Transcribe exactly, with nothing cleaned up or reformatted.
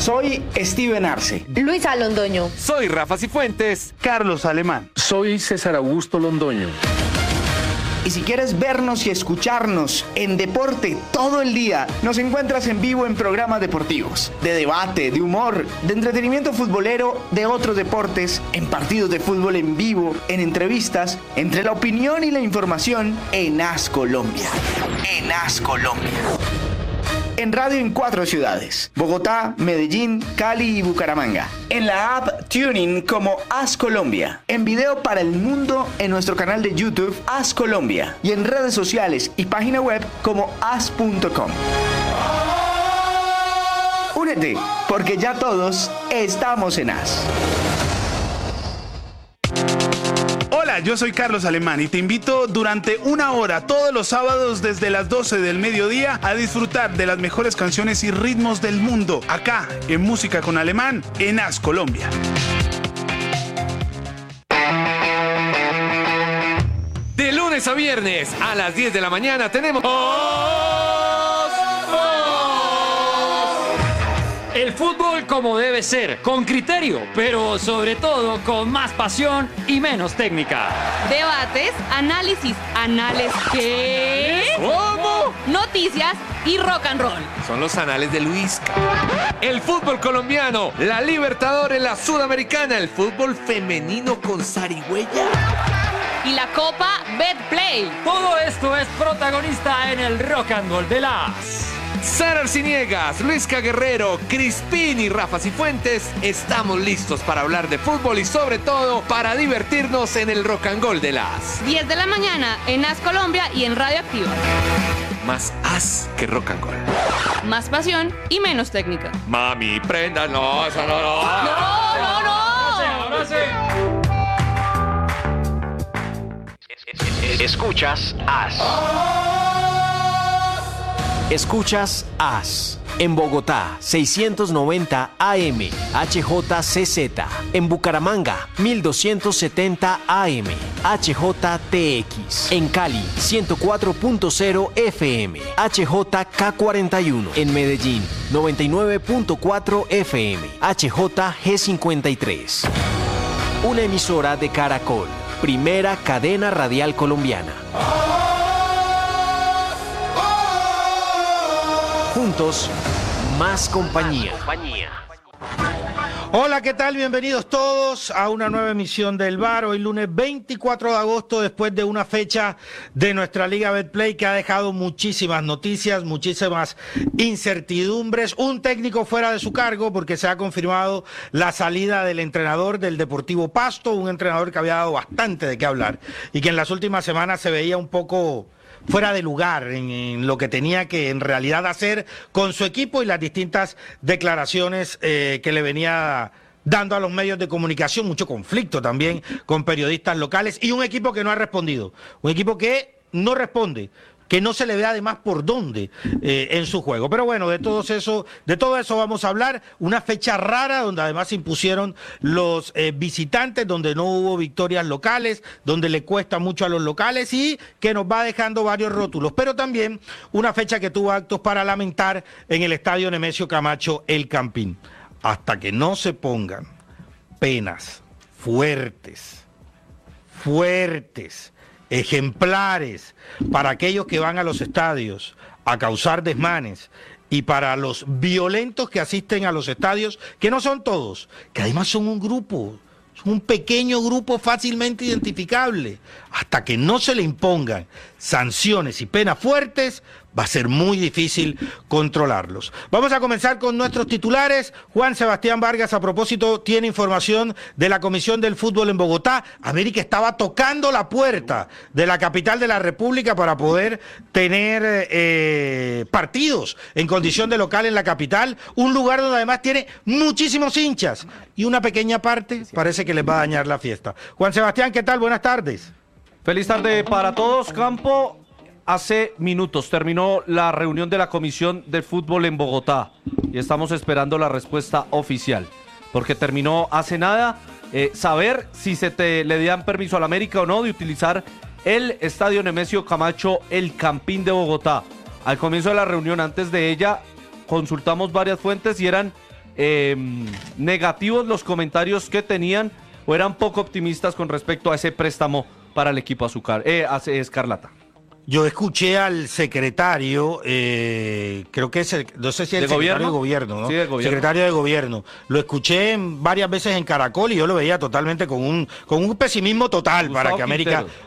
Soy Steven Arce. Luisa Londoño. Soy Rafa Cifuentes. Carlos Alemán. Soy César Augusto Londoño. Y si quieres vernos y escucharnos en deporte todo el día, nos encuentras en vivo en programas deportivos, de debate, de humor, de entretenimiento futbolero, de otros deportes, en partidos de fútbol en vivo, en entrevistas, entre la opinión y la información en As Colombia. En As Colombia. En radio en cuatro ciudades: Bogotá, Medellín, Cali y Bucaramanga. En la app TuneIn como As Colombia. En video para el mundo en nuestro canal de YouTube As Colombia. Y en redes sociales y página web como as punto com. Únete, porque ya todos estamos en As. Hola, yo soy Carlos Alemán y te invito durante una hora todos los sábados desde las doce del mediodía a disfrutar de las mejores canciones y ritmos del mundo, acá en Música con Alemán, en As Colombia. De lunes a viernes a las diez de la mañana tenemos... El fútbol como debe ser, con criterio, pero sobre todo con más pasión y menos técnica. Debates, análisis, anales, ¿qué? ¿Cómo? Noticias y rock and roll. Son los anales de Luisca. El fútbol colombiano, la Libertadores, la Sudamericana, el fútbol femenino con zarigüeya. Y la Copa Betplay. Todo esto es protagonista en el rock and roll de las... Sara Arciniegas, Luisca Guerrero, Crispín y Rafa Cifuentes, estamos listos para hablar de fútbol y sobre todo para divertirnos en el rock and roll de las diez de la mañana en As Colombia y en Radio Activa. Más as que rock and roll. Más pasión y menos técnica. Mami, prenda, no, eso no, no. No, no, no. Ahora sí, ahora sí. Escuchas As. Escuchas As. En Bogotá, seiscientos noventa A M, H J C Z. En Bucaramanga, mil doscientos setenta A M, H J T X. En Cali, ciento cuatro punto cero F M, H J K cuarenta y uno. En Medellín, noventa y nueve punto cuatro F M, H J G cincuenta y tres. Una emisora de Caracol, primera cadena radial colombiana. Juntos, más compañía. Hola, ¿qué tal? Bienvenidos todos a una nueva emisión del Bar. Hoy lunes veinticuatro de agosto, después de una fecha de nuestra Liga Betplay que ha dejado muchísimas noticias, muchísimas incertidumbres. Un técnico fuera de su cargo porque se ha confirmado la salida del entrenador del Deportivo Pasto, un entrenador que había dado bastante de qué hablar y que en las últimas semanas se veía un poco fuera de lugar en, en lo que tenía que en realidad hacer con su equipo y las distintas declaraciones eh, que le venía dando a los medios de comunicación, mucho conflicto también con periodistas locales y un equipo que no ha respondido, un equipo que no responde, que no se le ve además por dónde eh, en su juego. Pero bueno, de todo eso, de todo eso vamos a hablar. Una fecha rara donde además se impusieron los eh, visitantes, donde no hubo victorias locales, donde le cuesta mucho a los locales y que nos va dejando varios rótulos. Pero también una fecha que tuvo actos para lamentar en el Estadio Nemesio Camacho El Campín. Hasta que no se pongan penas fuertes, fuertes, ejemplares para aquellos que van a los estadios a causar desmanes y para los violentos que asisten a los estadios, que no son todos, que además son un grupo, son un pequeño grupo fácilmente identificable, hasta que no se le impongan sanciones y penas fuertes, va a ser muy difícil controlarlos. Vamos a comenzar con nuestros titulares. Juan Sebastián Vargas, a propósito, tiene información de la Comisión del Fútbol en Bogotá. América estaba tocando la puerta de la capital de la República para poder tener eh, partidos en condición de local en la capital, un lugar donde además tiene muchísimos hinchas y una pequeña parte parece que les va a dañar la fiesta. Juan Sebastián, ¿qué tal? Buenas tardes. Feliz tarde para todos, Campo. Hace minutos terminó la reunión de la Comisión de Fútbol en Bogotá y estamos esperando la respuesta oficial, porque terminó hace nada eh, saber si se te, le dan permiso a la América o no de utilizar el Estadio Nemesio Camacho El Campín de Bogotá. Al comienzo de la reunión, antes de ella, consultamos varias fuentes y eran eh, negativos los comentarios que tenían o eran poco optimistas con respecto a ese préstamo para el equipo Azúcar, eh, Escarlata. Yo escuché al secretario, eh, creo que es, el, no sé si es el ¿De secretario gobierno? de gobierno, ¿no? Sí, de gobierno. Secretario de gobierno. Lo escuché en- varias veces en Caracol y yo lo veía totalmente con un, con un pesimismo total Gustavo para que América Quintero.